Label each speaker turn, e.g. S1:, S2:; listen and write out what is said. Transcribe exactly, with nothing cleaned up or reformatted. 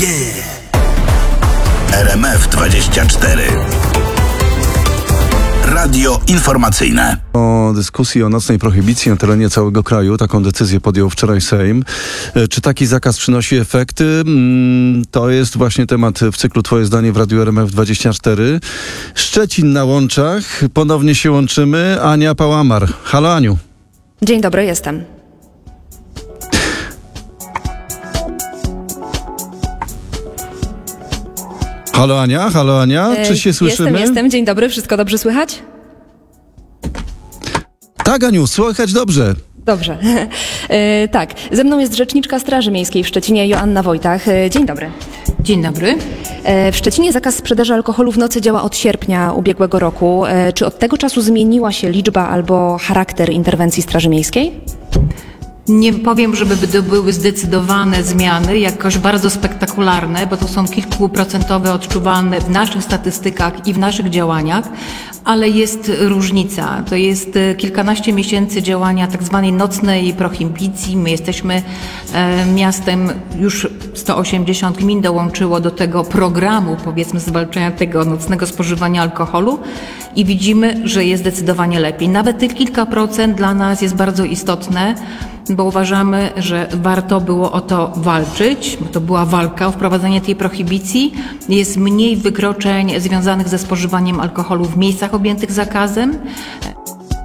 S1: R M F dwadzieścia cztery. Radio informacyjne.
S2: O dyskusji o nocnej prohibicji na terenie całego kraju. Taką decyzję podjął wczoraj Sejm. Czy taki zakaz przynosi efekty? To jest właśnie temat w cyklu Twoje zdanie w Radiu R M F dwadzieścia cztery. Szczecin na łączach. Ponownie się łączymy. Ania Pałamar. Halo, Aniu.
S3: Dzień dobry, jestem.
S2: Halo Ania, halo Ania, czy się słyszymy?
S3: Jestem, jestem. Dzień dobry, wszystko dobrze słychać?
S2: Tak, Aniu, słychać dobrze.
S3: Dobrze. e, tak, ze mną jest rzeczniczka Straży Miejskiej w Szczecinie, Joanna Wojtach. E, dzień dobry.
S4: Dzień dobry.
S3: E, w Szczecinie zakaz sprzedaży alkoholu w nocy działa od sierpnia ubiegłego roku. E, czy od tego czasu zmieniła się liczba albo charakter interwencji Straży Miejskiej?
S4: Nie powiem, żeby to były zdecydowane zmiany, jakoś bardzo spektakularne, bo to są kilkuprocentowe odczuwalne w naszych statystykach i w naszych działaniach, ale jest różnica. To jest kilkanaście miesięcy działania tak zwanej nocnej prohibicji. My jesteśmy e, miastem, już sto osiemdziesiąt gmin dołączyło do tego programu, powiedzmy, zwalczania tego nocnego spożywania alkoholu i widzimy, że jest zdecydowanie lepiej. Nawet tych kilka procent dla nas jest bardzo istotne, bo uważamy, że warto było o to walczyć, bo to była walka o wprowadzenie tej prohibicji. Jest mniej wykroczeń związanych ze spożywaniem alkoholu w miejscach objętych zakazem.